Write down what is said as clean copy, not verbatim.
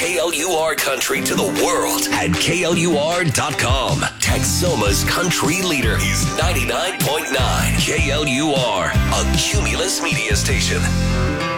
KLUR country to the world at KLUR.com. Texoma's country leader is 99.9 KLUR, a Cumulus media station.